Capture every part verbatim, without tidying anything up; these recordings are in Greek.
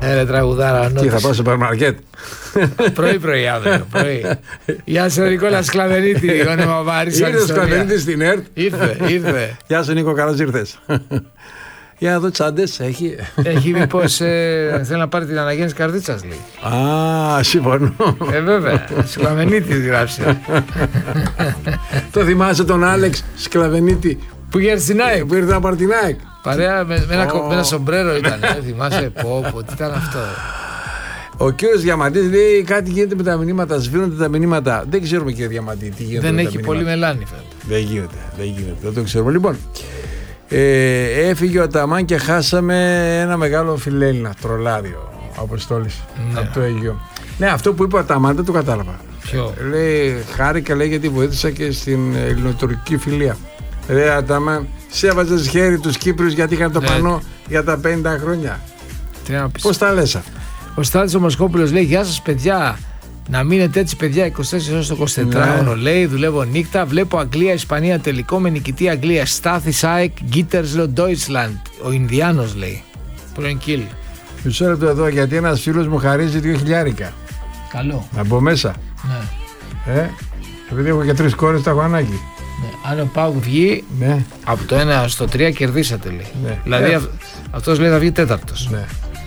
Έλε τραγουδάρα. Τι θα πάω στο Παρμαρκέτ. Πρωί-πρωί αύριο. Πρωί. Γεια σου Νικόλα Σκλαβενίτη. Ήρθε ο Σκλαβενίτη στην ΕΡΤ. Ήρθε, ήρθε. Γεια σου Νίκο, καλώς ήρθες. Για να δω τσάντες, έχει. Έχει μήπως ε, θέλει να πάρει την αναγέννηση καρδίτσας, λέει. Α, συμφωνώ. Ε, βέβαια. Σκλαβενίτη γράψε. Το θυμάσαι τον Άλεξ Σκλαβενίτη που είχε έρθει στην ΑΕΚ. Που ήρθε να πάρει την ΑΕΚ. Παρέα με, με, ένα, oh. με ένα σομπρέρο ήταν. Ε, θυμάσαι, πω, πω, τι ήταν αυτό. Ο κύριος Διαμαντής λέει κάτι γίνεται με τα μηνύματα, σβήνονται τα μηνύματα. Δεν ξέρουμε, κύριε Διαμαντή, τι γίνεται. Δεν με έχει τα πολύ μελάνη, φαίνεται. Δεν γίνεται, δεν γίνεται, δεν το ξέρουμε. Λοιπόν, ε, έφυγε ο Αταμάν και χάσαμε ένα μεγάλο φιλέλληνα, τρολάριο, Αποστόλης, ναι. Από το Αιγαίο. Ναι, αυτό που είπε ο Αταμάν δεν το κατάλαβα. Ποιο? Λέει, χάρηκα, λέει, γιατί βοήθησα και στην ελληνοτουρκική φιλία. Λέει, Αταμάν, σέβαζες χέρι τους Κύπριους γιατί είχαν το ναι. πανό για τα πενήντα χρόνια. Πώς τα λες αυτά? Ο Στάθης ο Μοσκόπουλος λέει: γεια σας, παιδιά. Να μείνετε έτσι, παιδιά, είκοσι τέσσερις ώρες το εικοσιτετράωρο. Ναι. Λέει: δουλεύω νύχτα. Βλέπω Αγγλία-Ισπανία τελικό με νικητή Αγγλία. Στάθης ΑΕΚ, Γκίτερσλο, Ντόιτσλαντ. Ο Ινδιάνος λέει. Πρώην Κιλ. Μισό λεπτό εδώ, γιατί ένας φίλος μου χαρίζει δύο χιλιάρικα. Καλό. Να μπω μέσα. Ναι. Ε, επειδή έχω και τρεις κόρες, τα έχω ανάγκη. Ναι. Αν ο ΠΑΟΚ βγει, ναι. Από το ένα στο τρία κερδίσατε, λέει. Ναι. Δηλαδή ε. αυτός λέει θα βγει τέταρτος. Ναι.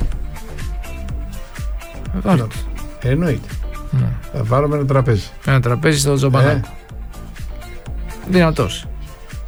Βάλω. Εννοείται. Ναι. Θα βάλουμε ένα τραπέζι. Ένα τραπέζι στο Τζομπανάκο. Ε. Δυνατός.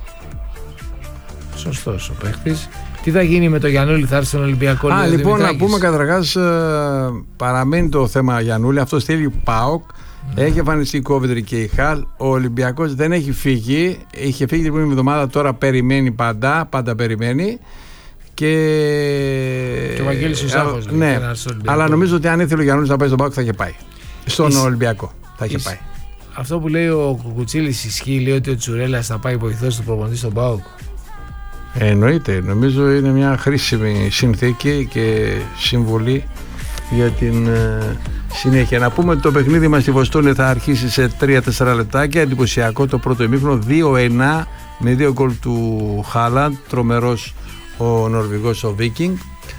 Σωστός ο παίχτης. Τι θα γίνει με το Γιαννούλη, θα έρθει στον Ολυμπιακό? Α, λοιπόν, να πούμε καταρχάς, ε, παραμένει το θέμα Γιαννούλη. Αυτό θέλει ΠΑΟΚ. Ναι. Έχει εμφανιστεί η Κόβεντρη και η Χαλ. Ο Ολυμπιακός δεν έχει φύγει. Είχε φύγει την προηγούμενη εβδομάδα, τώρα περιμένει πάντα. Πάντα περιμένει. Και, και ο Βαγγέλης ο Ζάχος, ε, ναι. Αλλά νομίζω ότι αν ήθελε ο Γιαννούλης να πάει στον ΠΑΟΚ θα είχε πάει. Στον Είσαι... Ολυμπιακό θα είχε Είσαι... πάει. Αυτό που λέει ο Κουκουτσίλης ισχύει, λέει ότι ο Τσουρέλας θα πάει βοηθός του προπονητή στον ΠΑΟΚ. Ε, εννοείται. Νομίζω είναι μια χρήσιμη συνθήκη και συμβουλή για την ε, συνέχεια. Να πούμε ότι το παιχνίδι μας στη Βοστόνη θα αρχίσει σε τρία τέσσερα λεπτάκια. Εντυπωσιακό το πρώτο ημίχρονο, δύο ένα με δύο γκολ του Χάλαντ. Τρομερός ο Νορβηγός, ο Βίκινγκ.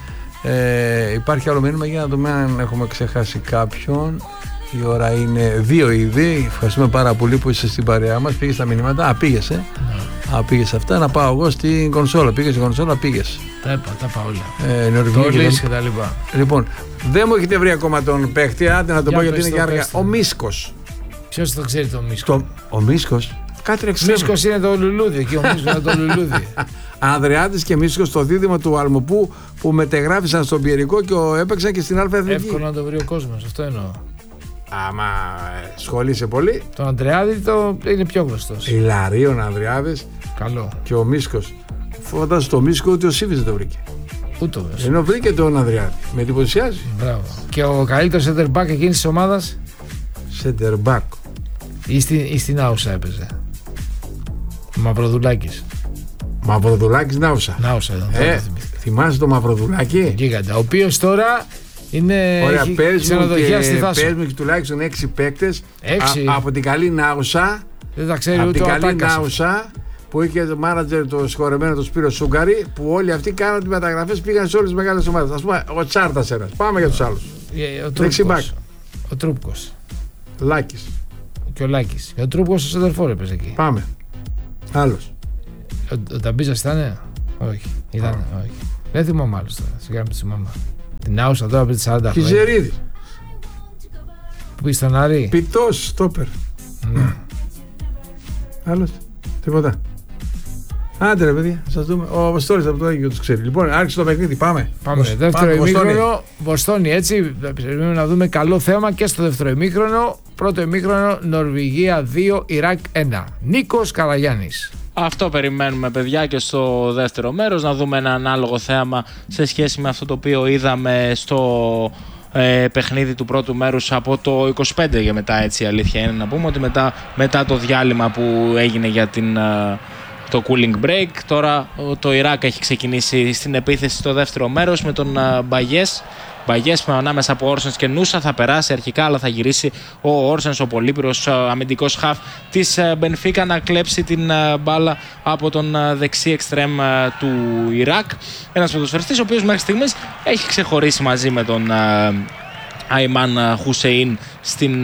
Ε, υπάρχει άλλο μήνυμα για να δούμε αν έχουμε ξεχάσει κάποιον. Η ώρα είναι δύο ήδη. Ευχαριστούμε πάρα πολύ που είσαι στην παρέα μας. Πήγες στα μηνύματα. Α, πήγες, ε. Mm. Α, πήγες αυτά. Να πάω εγώ στην κονσόλα. Πήγες στην κονσόλα, πήγες. Τα είπα, τα πάω όλα. Ε, Νορβηγία και τα λοιπά. Λοιπόν, δεν μου έχετε βρει ακόμα τον παίχτη. Άντε να το πω γιατί είναι και αργά. Ο Μίσκος. Ποιος το ξέρει το Μίσκο? Το... Ο Μίσκος. Κάτι ο Μίσκος είναι το λουλούδι. Εκεί ο Μίσκος είναι το λουλούδι. Ανδρεάτης και Μίσκος, το δίδυμο του Αλμοπού που μετεγράφησαν στον Πιερικό και έπαιξαν και στην Αλφα Εθνική. Εύκολο να το βρει ο κόσμος, αυτό εννοώ. Άμα σχολείσαι πολύ. Τον Ανδρεάδη το είναι πιο γνωστός. Ηλαρίων Ανδρεάδης. Καλό. Και ο Μίσκος. Φαντάζομαι το Μίσκο ότι ο Σίβης δεν το βρήκε. Ούτε βέβαια. Ενώ βρήκε τον Ανδρεάδη. Με εντυπωσιάζει. Μπράβο. Και ο καλύτερος center back εκείνης της ομάδας. Center back. Ή στην, ή στην Άουσα έπαιζε. Μαυροδουλάκης. Μαυροδουλάκης Νάουσα. Νάουσα ήταν. Ε, θυμάσαι το Μαυροδουλάκη? Γίγαντα. Ο οποίος τώρα είναι. Ωραία, έχει ξενοδοχεία στη Θάσο. Πες μου και τουλάχιστον έξι παίκτες έξι. Α, από την καλή Νάουσα. Δεν τα ξέρει από ούτε την ο καλή Ατάκας. Νάουσα που είχε το μάνατζερ το συγχωρεμένο το Σπύρο Σούγκαρη, που όλοι αυτοί κάναν τις μεταγραφές, πήγαν σε όλες τις μεγάλες ομάδες. Ας πούμε ο Τσάρτας ένας. Πάμε για τους άλλους. Ο Τρούπκος. Ο Τρούπκος. Λάκης. Και ο Λάκης. Και ο Τρούπκος ο σεντερφόρ έπαιζε εκεί. Πάμε. Άλλος. Ο, ο Ταμπίζας ήτανε? Όχι. Ήτανε, oh. όχι. Δεν θυμάμαι άλλος τώρα. Σιγά με τη θυμάμαι. Την Άουσα τώρα πριν σαράντα χρόνια. Κιζερίδης. Που πήγε στον Άρη. Πιτός, στόπερ. Ναι. Άλλος. Τίποτα. Άντε ρε παιδιά, σας δούμε. Ο Αποστόλης από το Αίγυπτο τους ξέρει. Λοιπόν, άρχισε το παιχνίδι, πάμε. Πάμε. Βος... Δεύτερο ημίχρονο, Βοστόνη, έτσι. Περιμένουμε να δούμε καλό θέμα και στο δεύτερο ημίχρονο. Πρώτο ημίχρονο, Νορβηγία δύο, Ιράκ ένα. Νίκος Καραγιάννης. Αυτό περιμένουμε, παιδιά, και στο δεύτερο μέρος, να δούμε ένα ανάλογο θέαμα σε σχέση με αυτό το οποίο είδαμε στο ε, παιχνίδι του πρώτου μέρους από το είκοσι πέντε και μετά, έτσι, η αλήθεια είναι να πούμε ότι μετά, μετά το διάλειμμα που έγινε για την ε, το cooling break. Τώρα το Ιράκ έχει ξεκινήσει στην επίθεση στο δεύτερο μέρος με τον Μπαγιές. Μπαγιές με ανάμεσα από Όρσενς και Νούσα, θα περάσει αρχικά, αλλά θα γυρίσει ο Όρσενς, ο πολύπυρος αμυντικός χαφ της Μπενφίκα, να κλέψει την μπάλα από τον δεξί εξτρέμ του Ιράκ. Ένας ποδοσφαιριστής ο οποίος μέχρι στιγμής έχει ξεχωρίσει μαζί με τον Αϊμάν Χουσεϊν στην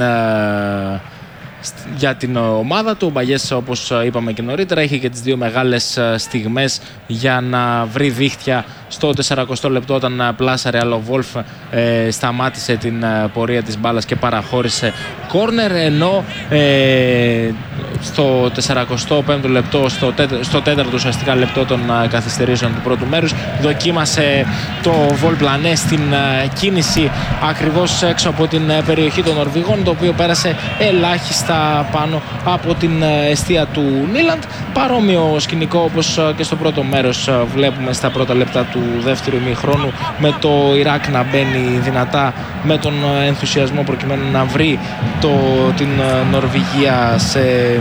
για την ομάδα του. Ο Μπαγιές, όπως είπαμε και νωρίτερα, είχε και τις δύο μεγάλες στιγμές για να βρει δίχτυα στο σαρανταοστό λεπτό, όταν πλάσαρε, αλλά ο Βόλφ ε, σταμάτησε την ε, πορεία της μπάλας και παραχώρησε κόρνερ, ενώ ε, στο σαρανταοστό πέμπτο λεπτό, στο, τέτα, στο τέταρτο ουσιαστικά λεπτό των ε, καθυστερήσεων του πρώτου μέρους, δοκίμασε το Βολ Πλανέ στην ε, κίνηση ακριβώς έξω από την ε, περιοχή των Νορβηγών, το οποίο πέρασε ελάχιστα πάνω από την ε, εστία του Νίλαντ. Παρόμοιο σκηνικό όπως ε, και στο πρώτο μέρος ε, βλέπουμε στα πρώτα λεπτά του δεύτερου ημιχρόνου, με το Ιράκ να μπαίνει δυνατά με τον ενθουσιασμό προκειμένου να βρει το, την Νορβηγία σε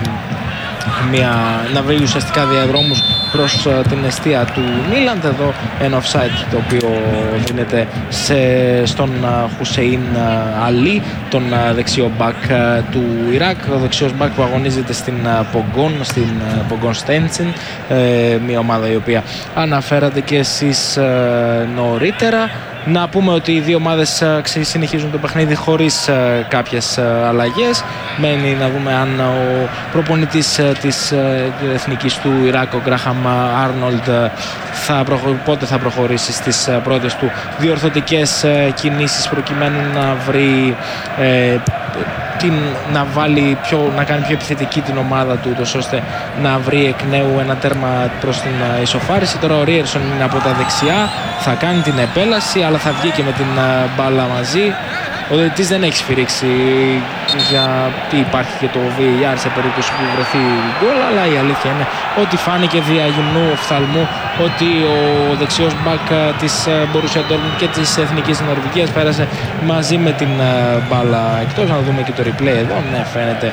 μια, να βρει ουσιαστικά διαδρόμους προς την εστία του Νίλαντ. Εδώ ένα offside το οποίο δίνεται σε, στον Χουσεϊν Αλή, τον δεξιό μπακ του Ιράκ, ο δεξιός μπακ που αγωνίζεται στην Πογκόν, στην Πογκόν Στέντσιν, μια ομάδα η οποία αναφέρατε και εσείς νωρίτερα. Να πούμε ότι οι δύο ομάδες συνεχίζουν το παιχνίδι χωρίς κάποιες αλλαγές. Μένει να δούμε αν ο προπονητής της εθνικής του Ιράκ, ο Γκράχαμ Άρνολντ, θα προχω... πότε θα προχωρήσει στις πρώτες του διορθωτικές κινήσεις προκειμένου να βρει ε, την, να, βάλει πιο, να κάνει πιο επιθετική την ομάδα του, τόσο ώστε να βρει εκ νέου ένα τέρμα προς την ισοφάριση. Τώρα ο Ρίερσον είναι από τα δεξιά, θα κάνει την επέλαση, αλλά θα βγει και με την μπάλα μαζί. Ο διαιτητής δεν έχει σφυρίξει, γιατί υπάρχει και το βι έι αρ σε περίπτωση που βρεθεί γκολ, αλλά η αλήθεια είναι ότι φάνηκε δια γυμνού οφθαλμού ότι ο δεξιός μπακ της Μπορούσια Ντόρτμουντ και της Εθνικής Νορβηγίας πέρασε μαζί με την μπάλα εκτός. Να δούμε και το replay εδώ. Ναι, φαίνεται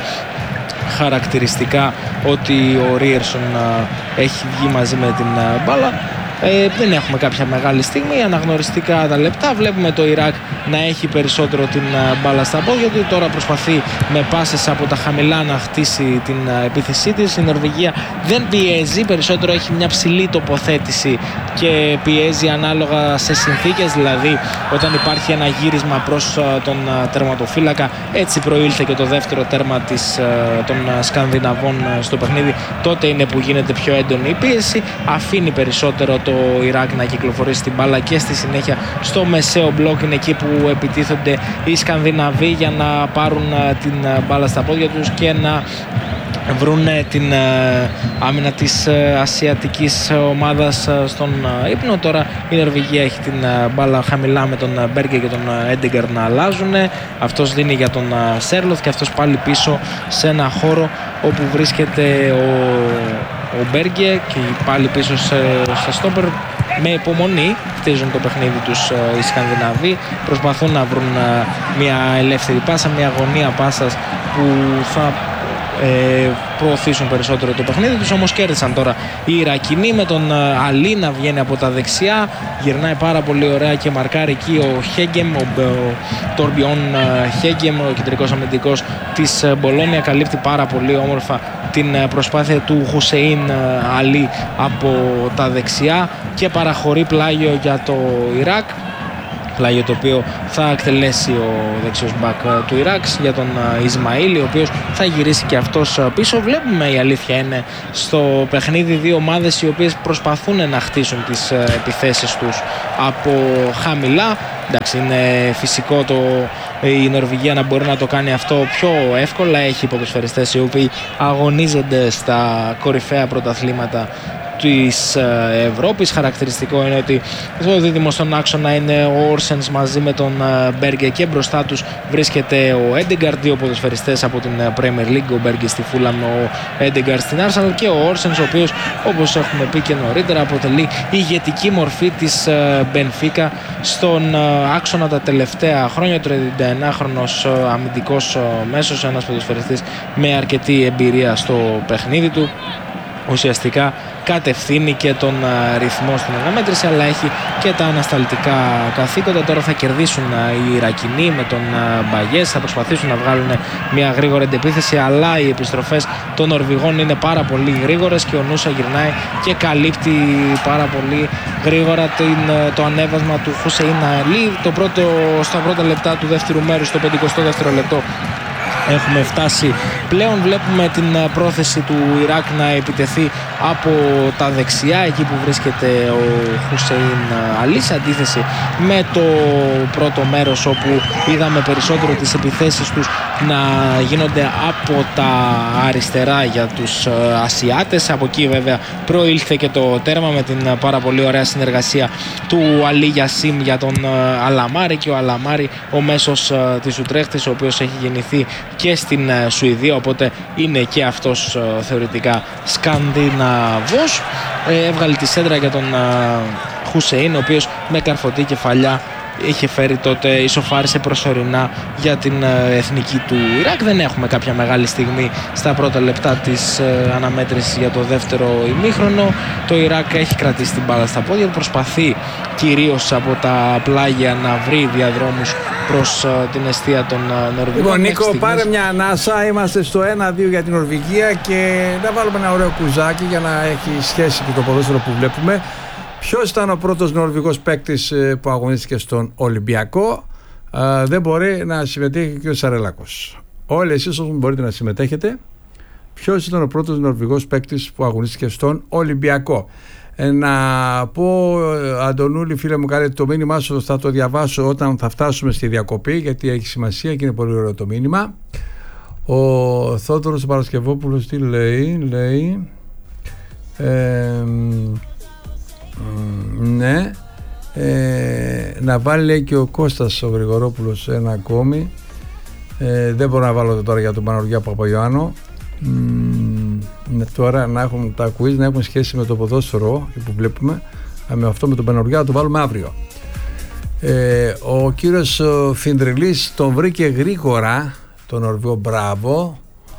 χαρακτηριστικά ότι ο Ρίερσον έχει βγει μαζί με την μπάλα. Ε, δεν έχουμε κάποια μεγάλη στιγμή. Αναγνωριστικά τα λεπτά βλέπουμε το Ιράκ να έχει περισσότερο την μπάλα στα πόδια του. Τώρα προσπαθεί με πάσες από τα χαμηλά να χτίσει την επίθεσή της. Η Νορβηγία δεν πιέζει, περισσότερο έχει μια ψηλή τοποθέτηση και πιέζει ανάλογα σε συνθήκες. Δηλαδή όταν υπάρχει ένα γύρισμα προς τον τερματοφύλακα, έτσι προήλθε και το δεύτερο τέρμα της, των Σκανδιναβών στο παιχνίδι, τότε είναι που γίνεται πιο έντονη η πίεση. Αφήνει περισσότερο το το Ιράκ να κυκλοφορήσει την μπάλα και στη συνέχεια στο μεσαίο μπλοκ είναι εκεί που επιτίθονται οι Σκανδιναβοί για να πάρουν την μπάλα στα πόδια τους και να βρουν την άμυνα της ασιατικής ομάδας στον ύπνο. Τώρα η Νορβηγία έχει την μπάλα χαμηλά με τον Μπέργκε και τον Έντεγκαρ να αλλάζουν. Αυτός δίνει για τον Σέρλοθ και αυτός πάλι πίσω σε ένα χώρο όπου βρίσκεται ο, ο Μπέργκε και πάλι πίσω σε, σε στόπερ. Με υπομονή χτίζουν το παιχνίδι τους οι Σκανδιναβοί, προσπαθούν να βρουν μια ελεύθερη πάσα, μια αγωνία πάσας που θα Ε, προωθήσουν περισσότερο το παιχνίδι τους. Όμως κέρδισαν τώρα οι Ιρακινοί με τον Αλή να βγαίνει από τα δεξιά, γυρνάει πάρα πολύ ωραία και μαρκάρει εκεί ο Χέγκεμ, ο, ο Τόρμπιον Χέγκεμ, ο κεντρικός αμυντικός της Μπολόνια, καλύπτει πάρα πολύ όμορφα την προσπάθεια του Χουσεϊν Αλή από τα δεξιά και παραχωρεί πλάγιο για το Ιράκ, πλάγιο το οποίο θα εκτελέσει ο δεξιός μπακ του Ιράκ για τον Ισμαήλ, ο οποίος θα γυρίσει και αυτός πίσω. Βλέπουμε, η αλήθεια είναι, στο παιχνίδι δύο ομάδες οι οποίες προσπαθούν να χτίσουν τις επιθέσεις τους από χαμηλά. Εντάξει, είναι φυσικό το, η Νορβηγία να μπορεί να το κάνει αυτό πιο εύκολα. Έχει ποδοσφαιριστές οι οποίοι αγωνίζονται στα κορυφαία πρωταθλήματα της Ευρώπης. Χαρακτηριστικό είναι ότι το δίδυμο στον άξονα είναι ο Όρσενς μαζί με τον Μπέργκε και μπροστά τους βρίσκεται ο Έντεγκαρ, δύο ποδοσφαιριστές από την Premier League, ο Μπέργκε στη Φούλαμ, ο Έντεγκαρ στην Arsenal, και ο Όρσενς, ο οποίος, όπως έχουμε πει και νωρίτερα, αποτελεί ηγετική μορφή της Μπενφίκα στον άξονα τα τελευταία χρόνια. τριάντα εννιάχρονος αμυντικός μέσος, ένας ποδοσφαιριστής με αρκετή εμπειρία στο παιχνίδι του. ουσιαστικά κατευθύνει και τον ρυθμό στην αναμέτρηση, αλλά έχει και τα ανασταλτικά καθήκοντα. Τώρα θα κερδίσουν οι Ιρακινοί με τον Μπαγιές, θα προσπαθήσουν να βγάλουν μια γρήγορη αντεπίθεση, αλλά οι επιστροφές των Νορβηγών είναι πάρα πολύ γρήγορες και ο Νούσα γυρνάει και καλύπτει πάρα πολύ γρήγορα την, το ανέβασμα του Χουσεϊν Αλί. Το πρώτο, στα πρώτα λεπτά του δεύτερου μέρους, στο πενηκοστό δεύτερο λεπτό, έχουμε φτάσει πλέον. Βλέπουμε την πρόθεση του Ιράκ να επιτεθεί από τα δεξιά, εκεί που βρίσκεται ο Χουσεϊν Αλί, σε αντίθεση με το πρώτο μέρος, όπου είδαμε περισσότερο τις επιθέσεις τους να γίνονται από τα αριστερά για τους Ασιάτες. Από εκεί βέβαια προήλθε και το τέρμα με την πάρα πολύ ωραία συνεργασία του Αλί Γιασίμ για τον Αλαμάρη, και ο Αλαμάρη ο μέσος της Ουτρέχτης, ο οποίος έχει γεννηθεί και στην Σουηδία, οπότε είναι και αυτός θεωρητικά Σκανδιναβός. Ε, έβγαλε τη σέντρα για τον Χουσεϊν, ο οποίος με καρφωτή κεφαλιά είχε φέρει τότε, ισοφάρισε προσωρινά για την εθνική του Ιράκ. Δεν έχουμε κάποια μεγάλη στιγμή στα πρώτα λεπτά της αναμέτρησης για το δεύτερο ημίχρονο. Το Ιράκ έχει κρατήσει την μπάλα στα πόδια, προσπαθεί κυρίως από τα πλάγια να βρει διαδρόμους προς την εστία των Νορβηγών. Λοιπόν, Νίκο, στιγμής... πάρε μια ανάσα. Είμαστε στο ένα δύο για την Νορβηγία και να βάλουμε ένα ωραίο κουζάκι για να έχει σχέση και το ποδόσφαιρο που βλέπουμε. Ποιος ήταν ο πρώτος Νορβηγός παίκτης που αγωνίστηκε στον Ολυμπιακό? Α, δεν μπορεί να συμμετέχει και ο Σαρελάκος. Όλοι εσείς όσοι μπορείτε να συμμετέχετε, ποιος ήταν ο πρώτος Νορβηγός παίκτης που αγωνίστηκε στον Ολυμπιακό? Ε, να πω, Αντωνούλη, φίλε μου, κάνε το μήνυμά σου, θα το διαβάσω όταν θα φτάσουμε στη διακοπή, γιατί έχει σημασία και είναι πολύ ωραίο το μήνυμα. Ο Θόδωρος Παρασκευόπουλος τι λέει? Λέει... Ε, ναι, ε, να βάλει, λέει, και ο Κώστας ο Γρηγορόπουλος ένα ακόμη. ε, δεν μπορώ να βάλω τώρα για τον Παναγιά Παπαγιάννο. Mm, τώρα να έχουν τα quiz να έχουν σχέση με το ποδόσφαιρο που βλέπουμε, με αυτό με τον Παναγιά θα το βάλουμε αύριο. ε, ο κύριος Φιντριλής τον βρήκε γρήγορα τον Νορβηγό, μπράβο.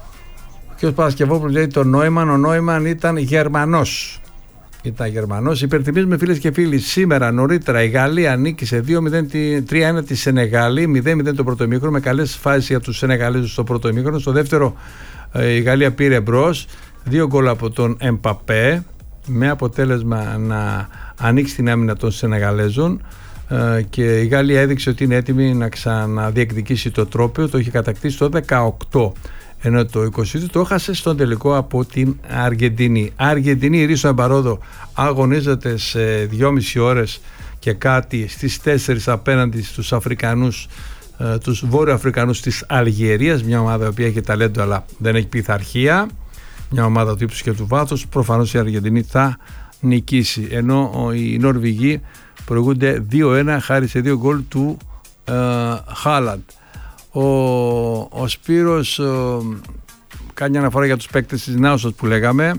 Ο κύριος Παρασκευόπουλος λέει το Νόιμαν, ο Νόιμαν ήταν Γερμανός. Ήταν Γερμανός. Υπενθυμίζουμε, φίλες και φίλοι, σήμερα νωρίτερα η Γαλλία νίκησε δύο μηδέν, τρία ένα τη Σενεγάλη, μηδέν μηδέν το πρώτο ημίχρονο, με καλές φάσεις για τους Σενεγαλέζους στο πρώτο ημίχρονο. Στο δεύτερο η Γαλλία πήρε μπρος, δύο γκολ από τον Εμπαπέ, με αποτέλεσμα να ανοίξει την άμυνα των Σενεγαλέζων, και η Γαλλία έδειξε ότι είναι έτοιμη να ξαναδιεκδικήσει το τρόπαιο. Το είχε κατακτήσει το δεκαοκτώ, ενώ το είκοσι το έχασε στον τελικό από την Αργεντινή. Αργεντινή, Ρίσο Εμπαρόδο, αγωνίζεται σε δυόμιση ώρες και κάτι στις τέσσερις απέναντι στους Αφρικανούς, τους Βόρειο Αφρικανούς της Αλγερίας, μια ομάδα η οποία έχει ταλέντο αλλά δεν έχει πειθαρχία, μια ομάδα του ύψους και του βάθους. Προφανώς η Αργεντινή θα νικήσει, ενώ οι Νορβηγοί προηγούνται δύο ένα χάρη σε δύο γκολ του ε, Χάλαντ. Ο, ο Σπύρος ο, κάνει αναφορά για τους παίκτες της Νάουσας που λέγαμε: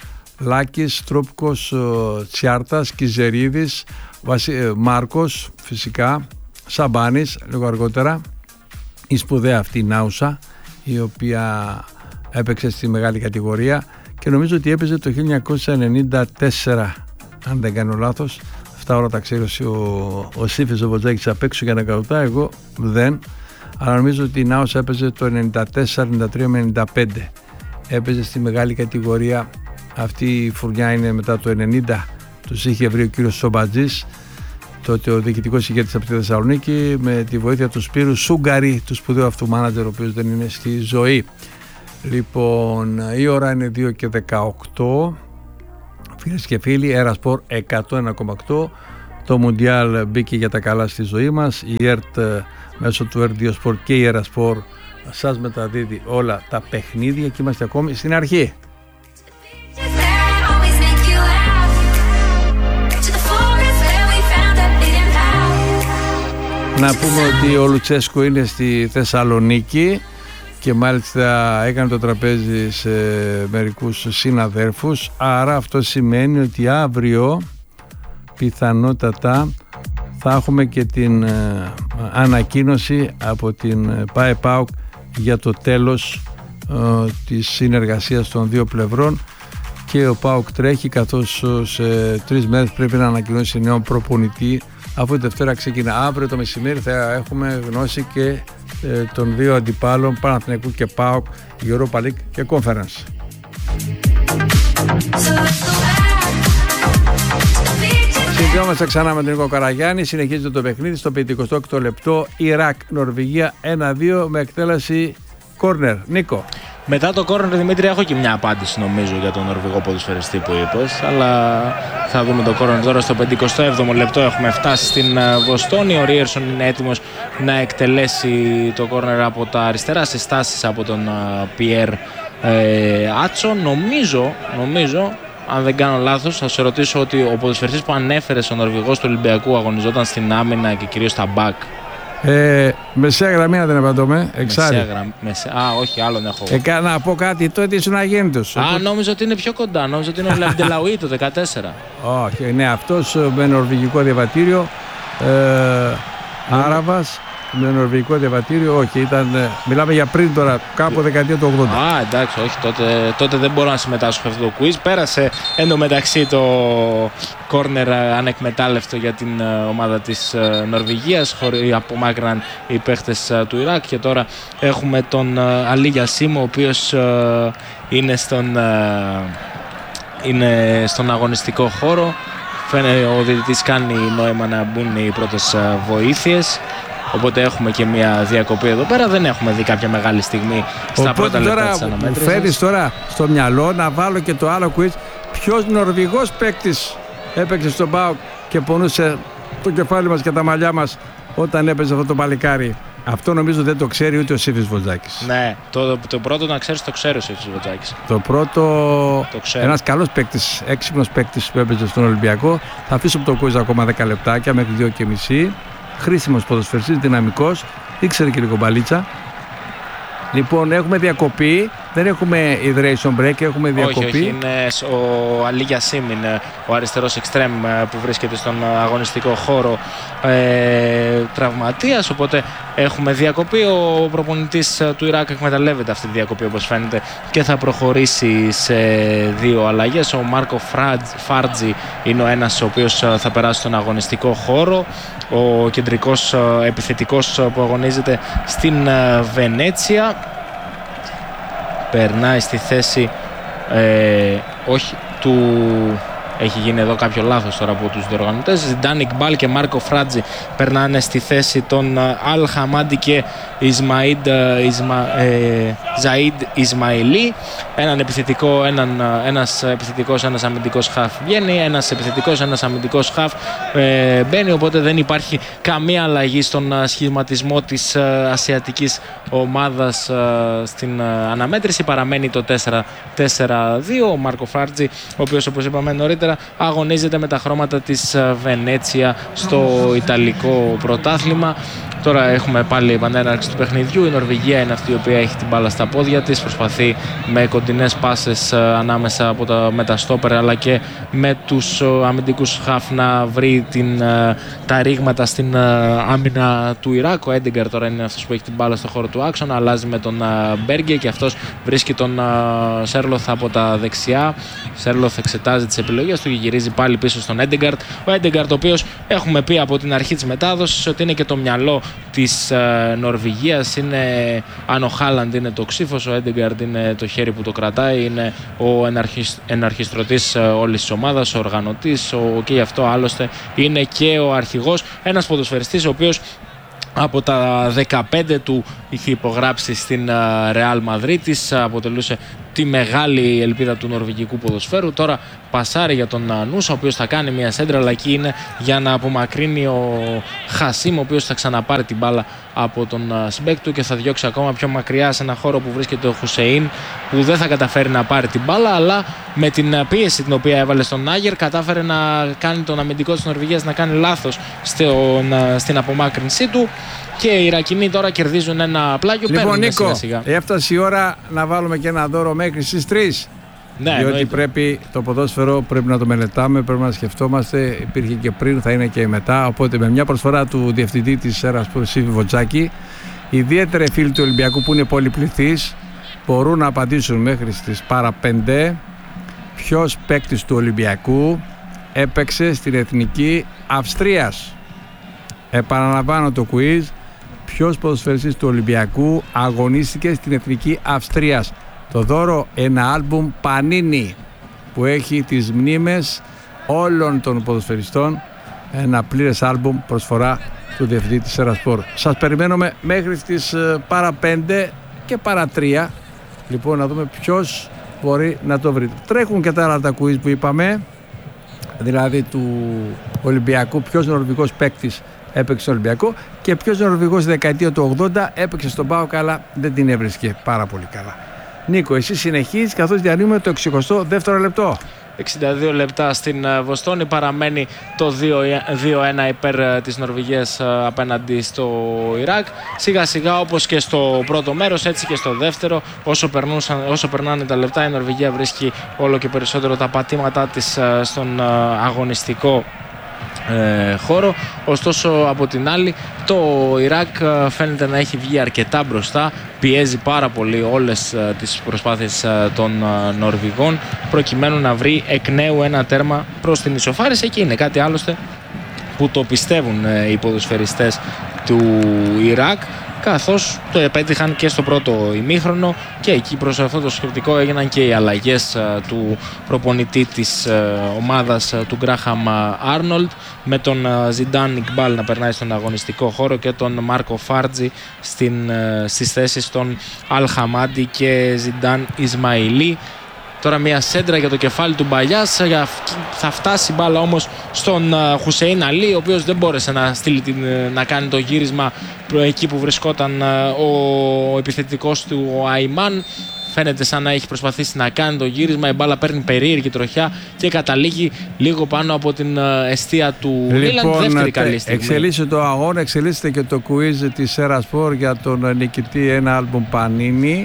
Λάκης, Τρόπικος, Τσιάρτας, Κιζερίδης, Βασι, ε, Μάρκος φυσικά, Σαμπάνης λίγο αργότερα. Η σπουδαία αυτή η Νάουσα, η οποία έπαιξε στη μεγάλη κατηγορία και νομίζω ότι έπαιζε το χίλια εννιακόσια ενενήντα τέσσερα, αν δεν κάνω λάθος. Αυτά όλα τα ξέρει ο, ο Σύφης ο Βοτζάκης απ' έξω για να καουτά, εγώ δεν. Αλλά νομίζω ότι η Νάουσα έπαιζε το ενενήντα τέσσερα, ενενήντα τρία με ενενήντα πέντε. Έπαιζε στη μεγάλη κατηγορία. Αυτή η φουρνιά είναι μετά το ενενήντα. Τους είχε βρει ο κύριος Σομπατζής, τότε ο διοικητικός ηγέτης από τη Θεσσαλονίκη, με τη βοήθεια του Σπύρου Σούγκαρη, του σπουδαίου αυτού μάνατζερ, ο οποίος δεν είναι στη ζωή. Λοιπόν, η ώρα είναι δύο και δεκαοκτώ. Φίλες και φίλοι, Ερασπορ εκατό ένα κόμμα οκτώ. Το Μουντιάλ μπήκε για τα καλά στη ζωή μας. Η ΕΡΤ μέσω του Ερντιοσπορ και η Ερασπορ σας μεταδίδει όλα τα παιχνίδια και είμαστε ακόμη στην αρχή. Να πούμε ότι ο Λουτσέσκο είναι στη Θεσσαλονίκη και μάλιστα έκανε το τραπέζι σε μερικούς συναδέρφους, άρα αυτό σημαίνει ότι αύριο πιθανότατα θα έχουμε και την ε, ανακοίνωση από την ΠΑΕ-ΠΑΟΚ για το τέλος ε, της συνεργασίας των δύο πλευρών και ο ΠΑΟΚ τρέχει, καθώς σε τρεις μέρες πρέπει να ανακοινώσει νέο προπονητή, αφού η Δευτέρα ξεκινά. Αύριο το μεσημέρι θα έχουμε γνώση και ε, των δύο αντιπάλων, Παναθηναϊκού και ΠΑΟΚ, Europa League και Conference. Συνδυόμαστε ξανά με τον Νίκο Καραγιάννη. Συνεχίζεται το παιχνίδι στο πενηκοστό έκτο λεπτό. Ιράκ, Νορβηγία ένα δύο με εκτέλεση κόρνερ. Νίκο. Μετά το κόρνερ, Δημήτρη, έχω και μια απάντηση νομίζω για τον Νορβηγό ποδοσφαιριστή που είπες. Αλλά θα δούμε το κόρνερ τώρα στο πενηκοστό έβδομο λεπτό. Έχουμε φτάσει στην Βοστόνη. Ο Ρίερσον είναι έτοιμος να εκτελέσει το κόρνερ από τα αριστερά, σε στάσεις από τον Πιέρ ε, Άτσο. Νομίζω, νομίζω, αν δεν κάνω λάθος, θα σε ρωτήσω ότι ο ποδοσφαιριστής που ανέφερε στον Νορβηγό του Ολυμπιακού αγωνιζόταν στην άμυνα και κυρίως στα μπακ. Ε, μεσαία γραμμή, αν δεν απαντώμε. Εξάρι. Μεσαία γραμμή. Μεσαία... Α, όχι, άλλον έχω. Ε, να πω κάτι, τότε ήσουν αγέννητος. Α, οπότε... νόμιζα ότι είναι πιο κοντά. Νόμιζα ότι είναι ο Λαμπτελαουί το δεκατέσσερα. Όχι, ναι, αυτός με νορβηγικό διαβατήριο. Ε, Άραβας. Με νορβηγικό διαβατήριο, όχι, ήταν, μιλάμε για πριν τώρα, κάπου δεκαετία του ογδόντα. Α, εντάξει, όχι, τότε, τότε δεν μπορώ να συμμετάσχω σε αυτό το quiz. Πέρασε εντωμεταξύ το κόρνερ ανεκμετάλλευτο για την ομάδα της Νορβηγίας, χωρίς απομάκρυναν οι παίχτες του Ιράκ, και τώρα έχουμε τον Αλή Γιασίμ, ο οποίος είναι στον, είναι στον αγωνιστικό χώρο. Φαίνεται ο διαιτητής κάνει νόημα να μπουν οι πρώτες βοήθειες. Οπότε έχουμε και μια διακοπή εδώ πέρα. Δεν έχουμε δει κάποια μεγάλη στιγμή στα οπότε πρώτα λεπτά της αναμέτρησης. αναμέτρησης. Μου φέρεις τώρα στο μυαλό να βάλω και το άλλο quiz. Ποιος Νορβηγός παίκτης έπαιξε στον ΠΑΟΚ και πονούσε το κεφάλι μας και τα μαλλιά μας όταν έπαιζε αυτό το παλικάρι? Αυτό νομίζω δεν το ξέρει ούτε ο Σύφης Βοτζάκης. Ναι, το, το πρώτο να ξέρεις το ξέρει ο Σύφης Βοτζάκης. Το πρώτο, ένας καλός παίκτης, έξυπνος παίκτης που έπαιζε στον Ολυμπιακό. Θα αφήσω από το quiz ακόμα δέκα λεπτάκια μέχρι δύο και μισή. Χρήσιμος ποδοσφαιριστής, δυναμικός, ήξερε και λίγο μπαλίτσα. Λοιπόν, έχουμε διακοπή, δεν έχουμε hydration break, έχουμε διακοπή. Όχι, όχι, είναι ο Αλή Γιασίμ, είναι ο αριστερός εξτρέμ που βρίσκεται στον αγωνιστικό χώρο ε, τραυματίας, οπότε έχουμε διακοπή. Ο προπονητής του Ιράκ εκμεταλλεύεται αυτή τη διακοπή, όπως φαίνεται, και θα προχωρήσει σε δύο αλλαγές. Ο Μάρκο Φάρτζι είναι ο ένας ο οποίος θα περάσει στον αγωνιστικό χώρο, ο κεντρικός επιθετικός που αγωνίζεται στην Βενέτσια. Περνάει στη θέση ε, όχι του... Έχει γίνει εδώ κάποιο λάθος τώρα από τους διοργανωτές. Ζιντάν Ικμπάλ και Μάρκο Φράτζι περνάνε στη θέση των Αλ Χαμάντι και Ισμαΐντ, Ισμα, ε, Ζαΐντ Ισμαηλί. Έναν επιθετικό, έναν, ένας επιθετικός, ένας αμυντικός χαφ βγαίνει, ένας επιθετικός, ένας αμυντικός χαφ ε, μπαίνει, οπότε δεν υπάρχει καμία αλλαγή στον σχηματισμό της ε, ασιατικής ομάδας ε, στην ε, αναμέτρηση. Παραμένει το τέσσερα τέσσερα δύο. Ο Μάρκο Φράτζι, ο οποίος, όπως είπαμε νωρίτερα, αγωνίζεται με τα χρώματα της Βενέτσια στο Ιταλικό πρωτάθλημα. Τώρα έχουμε πάλι επανέναρξη του παιχνιδιού. Η Νορβηγία είναι αυτή η οποία έχει την μπάλα στα πόδια της. Προσπαθεί με κοντινές πάσες ανάμεσα από τα, με τα στόπερ αλλά και με τους αμυντικούς χαφ να βρει την, τα ρήγματα στην άμυνα του Ιράκ. Ο Έντεγκαρ τώρα είναι αυτός που έχει την μπάλα στο χώρο του άξονα. Αλλάζει με τον Μπέργκε και αυτός βρίσκει τον Σέρλοθ από τα δεξιά. Σέρλοθ εξετάζει τις επιλογές του και γυρίζει πάλι πίσω στον Έντεγκαρ. Ο Έντεγκαρ, το οποίος έχουμε πει από την αρχή της μετάδοσης ότι είναι και το μυαλό της uh, Νορβηγίας. Είναι, αν ο Χάλαντ είναι το ξύφος, ο Έντεγκαρντ είναι το χέρι που το κρατάει, είναι ο εναρχισ, εναρχιστρωτής uh, όλης της ομάδας, ο οργανωτής, ο, και γι' αυτό άλλωστε είναι και ο αρχηγός. Ένας ποδοσφαιριστής ο οποίος από τα δεκαπέντε του είχε υπογράψει στην Ρεάλ Μαδρίτης, αποτελούσε τη μεγάλη ελπίδα του νορβηγικού ποδοσφαίρου. Τώρα πασάρει για τον Νούσα, ο οποίος θα κάνει μια σέντρα, αλλά εκεί είναι για να απομακρύνει ο Χασίμ, ο οποίος θα ξαναπάρει την μπάλα από τον συμπέκτη του και θα διώξει ακόμα πιο μακριά σε ένα χώρο που βρίσκεται ο Χουσεΐν, που δεν θα καταφέρει να πάρει την μπάλα, αλλά με την πίεση την οποία έβαλε στον Άγερ κατάφερε να κάνει τον αμυντικό της Νορβηγίας να κάνει λάθος στην απομάκρυνσή του. Και οι Ιρακινοί τώρα κερδίζουν ένα πλάγιο. Λοιπόν, Νίκο, σιγά σιγά. Έφτασε η ώρα να βάλουμε και ένα δώρο μέχρι στις τρεις. Ναι, διότι εννοείται. Πρέπει το ποδόσφαιρο πρέπει να το μελετάμε, πρέπει να σκεφτόμαστε. Υπήρχε και πριν, θα είναι και μετά. Οπότε με μια προσφορά του διευθυντή της ΕΡΑ Σύφη Βοτζάκη, ιδιαίτερα οι φίλοι του Ολυμπιακού που είναι πολυπληθείς μπορούν να απαντήσουν μέχρι στις παρά πέντε ποιος παίκτης του Ολυμπιακού έπαιξε στην Εθνική Αυστρίας. Επαναλαμβάνω το quiz. Ποιος ποδοσφαιριστής του Ολυμπιακού αγωνίστηκε στην Εθνική Αυστρίας? Το δώρο, ένα άλμπουμ Πανίνι που έχει τις μνήμες όλων των ποδοσφαιριστών. Ένα πλήρες άλμπουμ, προσφορά του διευθυντή της Σέρασπορ. Σας περιμένουμε μέχρι τις παρά πέντε και παρά τρία. Λοιπόν, να δούμε ποιος μπορεί να το βρει. Τρέχουν και τα άλλα τα quiz που είπαμε, δηλαδή του Ολυμπιακού, ποιος νορβηγός παίκτης έπαιξε στο Ολυμπιακό και ποιος νορβηγός στη δεκαετία του ογδόντα έπαιξε στον ΠΑΟΚ, αλλά δεν την έβρισκε πάρα πολύ καλά. Νίκο, εσύ συνεχίζεις καθώς διανύουμε το εξηκοστό δεύτερο λεπτό. εξήντα δύο λεπτά στην Βοστόνη, παραμένει το δύο ένα υπέρ της Νορβηγίας απέναντι στο Ιράκ. Σιγά σιγά, όπως και στο πρώτο μέρος, έτσι και στο δεύτερο, όσο, περνούσαν, όσο περνάνε τα λεπτά, η Νορβηγία βρίσκει όλο και περισσότερο τα πατήματά της στον αγωνιστικό Ε, χώρο. Ωστόσο, από την άλλη, το Ιράκ φαίνεται να έχει βγει αρκετά μπροστά, πιέζει πάρα πολύ όλες ε, τις προσπάθειες ε, των ε, Νορβηγών προκειμένου να βρει εκ νέου ένα τέρμα προς την ισοφάριση, και είναι κάτι άλλωστε που το πιστεύουν ε, οι ποδοσφαιριστές του Ιράκ, καθώς το επέτυχαν και στο πρώτο ημίχρονο, και εκεί προς αυτό το σκεπτικό έγιναν και οι αλλαγές uh, του προπονητή της uh, ομάδας uh, του Γκράχαμ Άρνολντ, με τον Ζιντάν uh, Ικμπάλ να περνάει στον αγωνιστικό χώρο και τον Μάρκο Φάρτζι στην, uh, στις θέσεις των Αλ Χαμάντι και Ζιντάν Ισμαηλί. Τώρα μια σέντρα για το κεφάλι του Μπαλιάς, θα φτάσει μπάλα όμως στον Χουσέιν Αλί, ο οποίος δεν μπόρεσε να, στείλει την, να κάνει το γύρισμα εκεί που βρισκόταν ο επιθετικός του ο Αϊμάν. Φαίνεται σαν να έχει προσπαθήσει να κάνει το γύρισμα, η μπάλα παίρνει περίεργη τροχιά και καταλήγει λίγο πάνω από την εστία του Μίλαν. Λοιπόν, δεύτερη καλή στιγμή. Εξελίσσεται το αγώνα, εξελίσσεται και το quiz της Σέρασπορ για τον νικητή ένα άλμπουμ Πανίνι.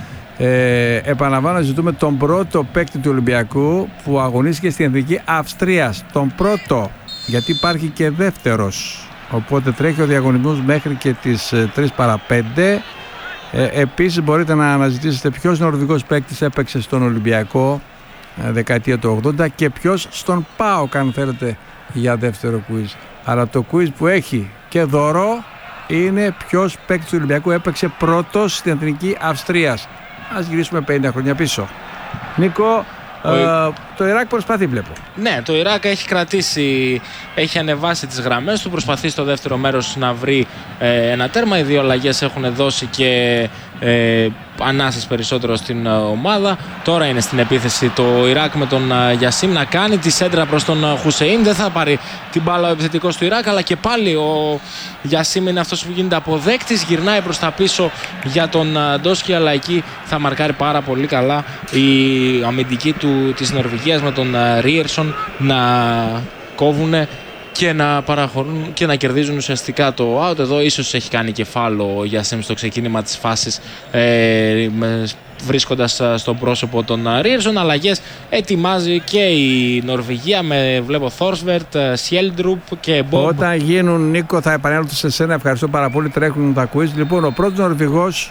Ε, επαναλαμβάνω, ζητούμε τον πρώτο παίκτη του Ολυμπιακού που αγωνίστηκε στην Εθνική Αυστρίας. Τον πρώτο, γιατί υπάρχει και δεύτερος. Οπότε τρέχει ο διαγωνισμός μέχρι και τις τρεις παρά πέντε. Ε, επίσης μπορείτε να αναζητήσετε ποιος νορβηγός παίκτης έπαιξε στον Ολυμπιακό ε, δεκαετία του ογδόντα και ποιος στον ΠΑΟΚ, αν θέλετε, για δεύτερο quiz. Αλλά το quiz που έχει και δώρο είναι ποιος παίκτης του Ολυμπιακού έπαιξε πρώτος στην Εθνική Αυστρίας. Ας γυρίσουμε πενήντα χρόνια πίσω. Νίκο, ο... ε, το Ιράκ προσπαθεί, βλέπω. Ναι, το Ιράκ έχει κρατήσει, έχει ανεβάσει τις γραμμές του, προσπαθεί στο δεύτερο μέρος να βρει ε, ένα τέρμα. Οι δύο αλλαγές έχουν δώσει και ε, ανάσες περισσότερο στην ομάδα. Τώρα είναι στην επίθεση το Ιράκ με τον Γιασίμ να κάνει τη σέντρα προς τον Χουσέιν. Δεν θα πάρει την μπάλα ο επιθετικός του Ιράκ, αλλά και πάλι ο Γιασίμ είναι αυτός που γίνεται αποδέκτης. Γυρνάει προς τα πίσω για τον Ντόσκι, αλλά εκεί θα μαρκάρει πάρα πολύ καλά η αμυντική του της Νορβηγίας, με τον Ρίερσον να κόβουνε και να παραχωρούν και να κερδίζουν ουσιαστικά το out. Εδώ ίσως έχει κάνει κεφάλο ο Γιασίμ στο ξεκίνημα της φάσης, ε, με, βρίσκοντας στο πρόσωπο τον Ρίερσον. Αλλαγές ετοιμάζει και η Νορβηγία, με βλέπω Θόρσβερτ, Σιέλντρουπ και Μπομπ. Όταν γίνουν, Νίκο, θα επανέλθω σε σένα. Ευχαριστώ πάρα πολύ. Τρέχουν τα quiz. Λοιπόν, ο πρώτος Νορβηγός,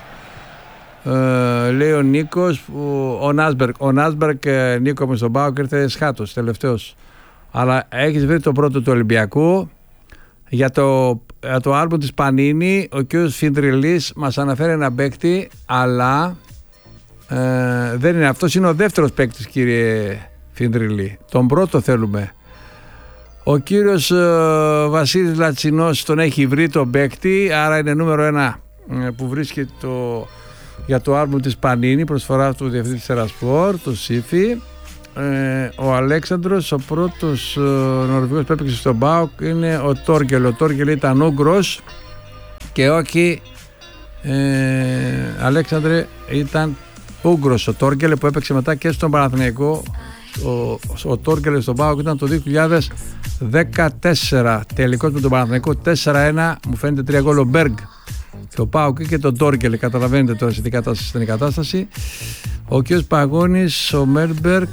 ε, λέει ο Νίκος, ο Νάσμπερκ. Ο Νάσμπερκ, ε, Νίκο, με στον ΠΑΟΚ ήρθε σχάτος τελευταίος. Αλλά έχεις βρει το πρώτο του Ολυμπιακού. Για το, για το άλμπομ της Πανίνι, ο κ. Φιντριλής μας αναφέρει ένα παίκτη, αλλά ε, δεν είναι αυτός. Είναι ο δεύτερος παίκτης, κύριε Φιντριλή. Τον πρώτο θέλουμε. Ο κύριος ε, Βασίλης Λατσινός τον έχει βρει τον παίκτη, άρα είναι νούμερο ένα ε, που βρίσκει το, για το άλμπομ της Πανίνι, προσφορά του διευθυντή της Σέρασπορ, του Σύφη. Ε, ο Αλέξανδρος, ο πρώτος ε, Νορβηγός που έπαιξε στον ΠΑΟΚ είναι ο Τόργκελ. Ο Τόργκελ ήταν Ούγκρος και όχι, ε, Αλέξανδρε, ήταν Ούγκρος ο Τόργκελ που έπαιξε μετά και στον Παναθηναϊκό. Ο, ο Τόργκελ στον ΠΑΟΚ ήταν το δύο χιλιάδες δεκατέσσερα, τελικός με τον Παναθηναϊκό τέσσερα ένα, μου φαίνεται τρία γκολ ο Μπέργκ. Το ΠΑΟΚ και τον Τόργκελ, καταλαβαίνετε τώρα στην κατάσταση, στην κατάσταση. Ο κ. Παγώνης, ο Μέρμπερκ,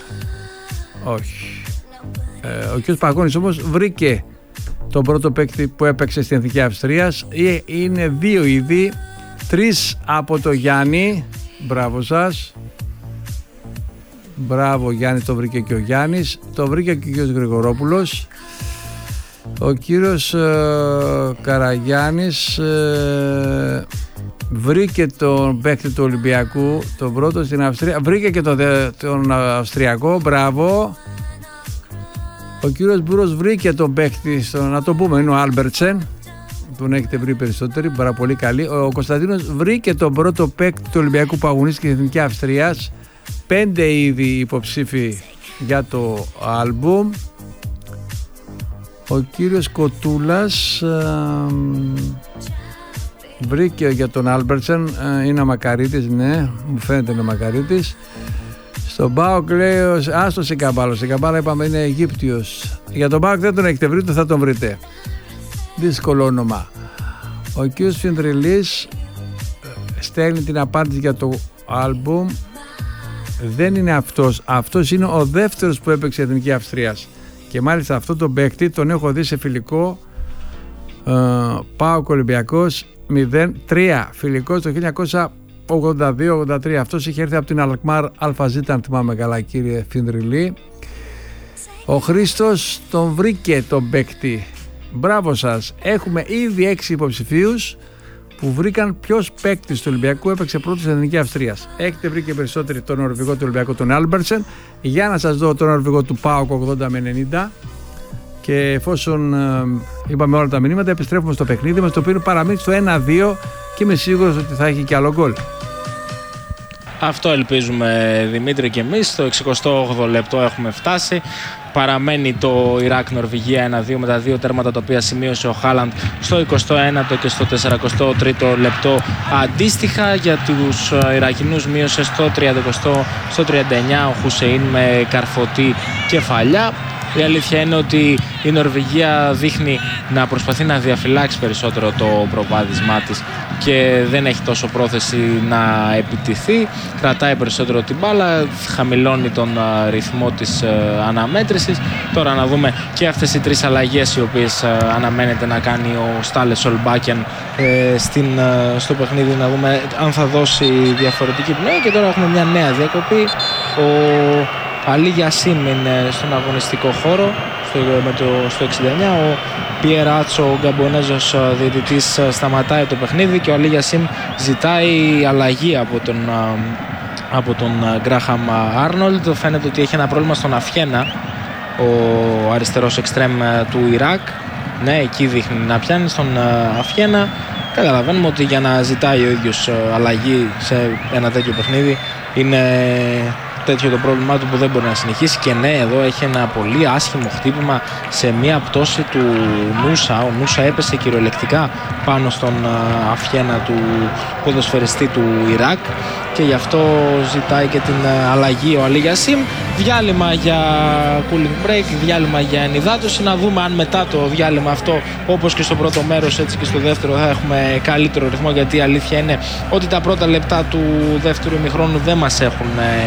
όχι. Ε, ο κ. Παγώνης όμως βρήκε τον πρώτο παίκτη που έπαιξε στην Εθνική Αυστρίας. Είναι δύο ήδη, τρεις από το Γιάννη, μπράβο σας. Μπράβο Γιάννη, το βρήκε και ο Γιάννης. Το βρήκε και ο κύριος Γρηγορόπουλος. Ο κύριος ε, Καραγιάννης ε, βρήκε τον παίκτη του Ολυμπιακού, τον πρώτο στην Αυστρία. Βρήκε και τον, τον Αυστριακό, μπράβο. Ο κύριος Μπούρος βρήκε τον παίκτη, στο, να το πούμε, είναι ο Άλμπερτσεν. Τον έχετε βρει περισσότεροι, πάρα πολύ καλή. Ο Κωνσταντίνος βρήκε τον πρώτο παίκτη του Ολυμπιακού που αγωνίστηκε στην Εθνική Αυστρίας. Πέντε ήδη υποψήφοι για το άλμπουμ. Ο κύριος Κοτούλας ε, βρήκε για τον Άλμπερτσεν, ε, είναι ο Μακαρίτης, ναι, μου φαίνεται είναι ο Μακαρίτης. Στον ΠΑΟΚ λέει, α, στο Σικαμπάλο, Σικαμπάλο είπαμε είναι Αιγύπτιος. Για τον ΠΑΟΚ δεν τον έχετε βρει, το θα τον βρείτε. Δύσκολο όνομα. Ο κύριος Φινδριλής στέλνει την απάντηση για το άλμπουμ. Δεν είναι αυτός, αυτός είναι ο δεύτερος που έπαιξε η Εθνική Αυστρίας. Και μάλιστα αυτό τον παίκτη τον έχω δει σε φιλικό ε, ΠΑΟΚ Ολυμπιακός μηδέν τρία, φιλικός το χίλια εννιακόσια ογδόντα δύο ογδόντα τρία. Αυτός είχε έρθει από την Αλκμάρ ΑΖ, αν θυμάμαι καλά, κύριε Φινδριλή. Ο Χρήστος τον βρήκε τον παίκτη. Μπράβο σας, έχουμε ήδη έξι υποψηφίους που βρήκαν ποιος παίκτης του Ολυμπιακού έπαιξε πρώτος στην Εθνική Αυστρίας. Έχετε βρει και περισσότεροι τον Νορβηγό του Ολυμπιακού, τον Άλμπερτσεν. Για να σας δω τον Νορβηγό του ΠΑΟΚ ογδόντα με ενενήντα. Και εφόσον ε, είπαμε όλα τα μηνύματα, επιστρέφουμε στο παιχνίδι μας, το οποίο παραμένει στο ένα δύο και είμαι σίγουρος ότι θα έχει και άλλο γκολ. Αυτό ελπίζουμε, Δημήτρη, και εμείς. Στο εξηκοστό όγδοο λεπτό έχουμε φτάσει. Παραμένει το Ιράκ-Νορβηγία ένα δύο με τα δύο τέρματα τα οποία σημείωσε ο Χάλαντ στο εικοστό ένατο και στο σαραντοστό τρίτο λεπτό αντίστοιχα. Για τους Ιρακινούς μείωσε στο τριάντα, στο τριάντα εννιά ο Χουσεΐν με καρφωτή κεφαλιά. Η αλήθεια είναι ότι η Νορβηγία δείχνει να προσπαθεί να διαφυλάξει περισσότερο το προβάδισμά της και δεν έχει τόσο πρόθεση να επιτηθεί. Κρατάει περισσότερο την μπάλα, χαμηλώνει τον ρυθμό της αναμέτρησης. Τώρα να δούμε και αυτές οι τρεις αλλαγές οι οποίες αναμένεται να κάνει ο Στάλε Σολμπάκεν στο παιχνίδι, να δούμε αν θα δώσει διαφορετική πνοή. Και τώρα έχουμε μια νέα διακοπή. Ο Αλή Γιασίμ είναι στον αγωνιστικό χώρο στο, με το, στο εξήντα εννιά. Ο Πιεράτσο, ο Γκαμπονέζος διαιτητής, σταματάει το παιχνίδι και ο Αλή Γιασίμ ζητάει αλλαγή από τον, από τον Γκράχαμ Άρνολντ. Φαίνεται ότι έχει ένα πρόβλημα στον Αφιένα, ο αριστερός εξτρέμ του Ιράκ. Ναι, εκεί δείχνει να πιάνει στον Αφιένα. Καταλαβαίνουμε ότι για να ζητάει ο ίδιος αλλαγή σε ένα τέτοιο παιχνίδι είναι τέτοιο το πρόβλημά του που δεν μπορεί να συνεχίσει. Και ναι, εδώ έχει ένα πολύ άσχημο χτύπημα σε μια πτώση του Νούσα. Ο Νούσα έπεσε κυριολεκτικά πάνω στον Αφιένα του ποδοσφαιριστή του Ιράκ και γι' αυτό ζητάει και την αλλαγή ο Αλή Γιασίμ. Διάλειμμα για cooling break, διάλειμμα για ενυδάτωση. Να δούμε αν μετά το διάλειμμα αυτό, όπως και στο πρώτο μέρος έτσι και στο δεύτερο, θα έχουμε καλύτερο ρυθμό, γιατί η αλήθεια είναι ότι τα πρώτα λεπτά του δεύτερου ημιχρόνου δεν μας έχουν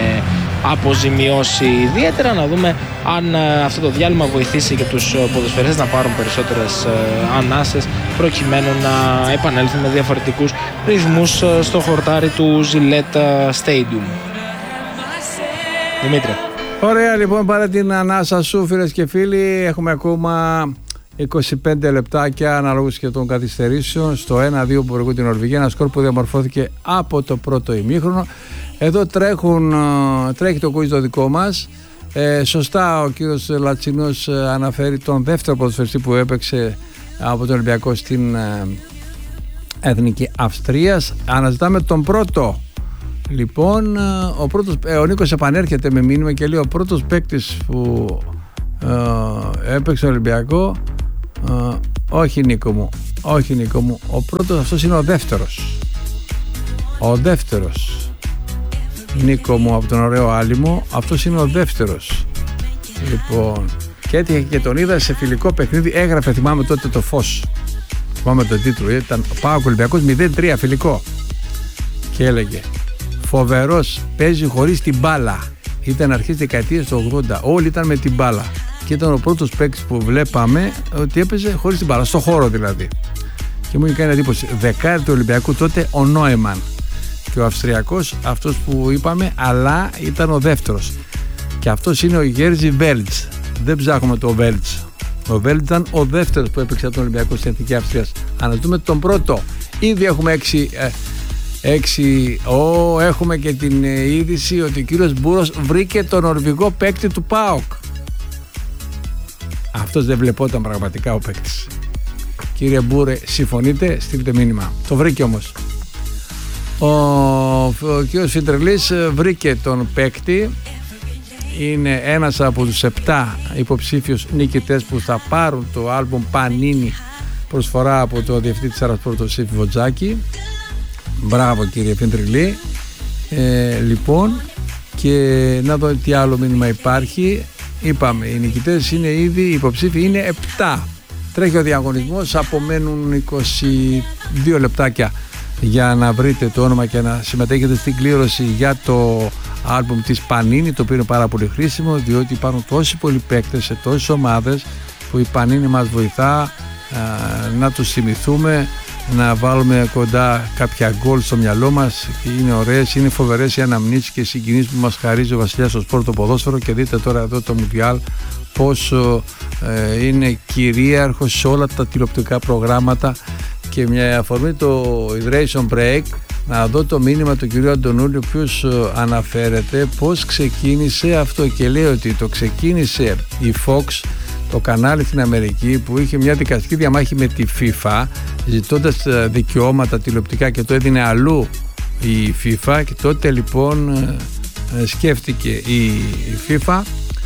αποζημιώσει ιδιαίτερα. Να δούμε αν αυτό το διάλειμμα βοηθήσει και τους ποδοσφαιριστές να πάρουν περισσότερες ανάσες προκειμένου να επανέλθουν με διαφορετικούς ρυθμούς στο χορτάρι του Gillette Stadium. Δημήτρη. Ωραία, λοιπόν, παρά την ανάσα σου, φίλες και φίλοι, έχουμε ακόμα είκοσι πέντε λεπτάκια αναλόγως και των καθυστερήσεων στο ένα δύο που προηγούν την Νορβηγία, ένα σκορ που διαμορφώθηκε από το πρώτο ημίχρονο. Εδώ τρέχουν, τρέχει το quiz το δικό μας. Ε, σωστά ο κύριος Λατσινός αναφέρει τον δεύτερο ποδοσφαιριστή που έπαιξε από τον Ολυμπιακό στην ε, Εθνική Αυστρίας. Αναζητάμε τον πρώτο. Λοιπόν, ο, πρώτος, ε, ο Νίκος επανέρχεται με μήνυμα και λέει ο πρώτος παίκτης που ε, έπαιξε Ολυμπιακό. Ε, όχι Νίκο μου, όχι Νίκο μου, ο πρώτος αυτός είναι ο δεύτερος. Ο δεύτερος. Νίκο μου, από τον ωραίο Άλυμο, αυτός είναι ο δεύτερος. Λοιπόν, και έτυχε και τον είδα σε φιλικό παιχνίδι, έγραφε, θυμάμαι τότε, το Φως. Θυμάμαι τον τίτλο, ήταν ΠΑΟΚ Ολυμπιακός μηδέν τρία φιλικό. Και έλεγε, φοβερός, παίζει χωρίς την μπάλα. Ήταν αρχές δεκαετίας του ογδόντα, όλοι ήταν με την μπάλα. Και ήταν ο πρώτος παίκτης που βλέπαμε ότι έπαιζε χωρίς την μπάλα, στο χώρο δηλαδή. Και μου είχε κάνει εντύπωση, δεκάρι του Ολυμπιακού τότε ο Νόεμαν. Και ο Αυστριακός, αυτός που είπαμε, αλλά ήταν ο δεύτερος. Και αυτός είναι ο Γέρζι Βέλτς. Δεν ψάχνουμε το Βέλτς. Ο Βέλτς ήταν ο δεύτερος που έπαιξε από τον Ολυμπιακό στην Εθνική Αυστρίας. Αναζητούμε τον πρώτο. Ήδη έχουμε έξι, ε, έξι ο, έχουμε και την ε, είδηση ότι ο κύριος Μπούρος βρήκε τον νορβηγό παίκτη του ΠΑΟΚ. Αυτός δεν βλεπόταν πραγματικά ο παίκτης. Κύριε Μπούρε, συμφωνείτε? Στείλτε μήνυμα. Το βρήκε όμως. Ο, ο κύριος Φιντρελής βρήκε τον παίκτη. Είναι ένας από τους επτά υποψήφιους νικητές που θα πάρουν το άλμπουμ Πανίνι, προσφορά από το διευθυντή της Αρασπόρτο Σύφη Βοτζάκη. Μπράβο κύριε Φιντρελή. Ε, λοιπόν, και να δω τι άλλο μήνυμα υπάρχει. Είπαμε, οι νικητές είναι ήδη, οι υποψήφοι είναι επτά. Τρέχει ο διαγωνισμός, απομένουν είκοσι δύο λεπτάκια για να βρείτε το όνομα και να συμμετέχετε στην κλήρωση για το άλμπουμ της Πανίνι, το οποίο είναι πάρα πολύ χρήσιμο, διότι υπάρχουν τόσοι πολλοί παίκτες σε τόσες ομάδες που η Πανίνι μας βοηθά α, να τους θυμηθούμε, να βάλουμε κοντά κάποια γκολ στο μυαλό μας. Είναι ωραίες, είναι φοβερές οι αναμνήσεις και οι συγκινήσεις που μας χαρίζει ο βασιλιάς στο σπορ, το ποδόσφαιρο. Και δείτε τώρα εδώ το Μουντιάλ πόσο ε, είναι κυρίαρχο σε όλα τα τηλεοπτικά προγράμματα. Και μια αφορμή το Hydration Break, να δω το μήνυμα του κυρίου Αντωνούλη, ο οποίος αναφέρεται πώς ξεκίνησε αυτό και λέει ότι το ξεκίνησε η Fox, το κανάλι στην Αμερική, που είχε μια δικαστική διαμάχη με τη FIFA ζητώντας δικαιώματα τηλεοπτικά και το έδινε αλλού η FIFA, και τότε λοιπόν σκέφτηκε η FIFA